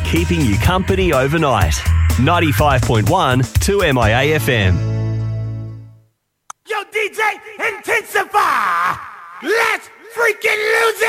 keeping you company overnight. 95.1 2MIA FM. Yo, DJ, intensify! Let's freaking lose it!